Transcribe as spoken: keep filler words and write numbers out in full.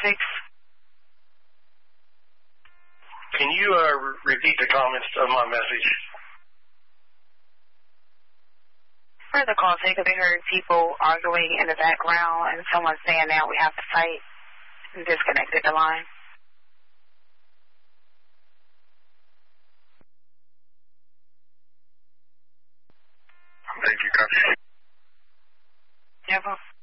six. Can you uh, repeat the comments of my message? For the call taker, they heard people arguing in the background and someone saying now we have to fight and disconnected the line. Thank you, Coach. Yeah, well.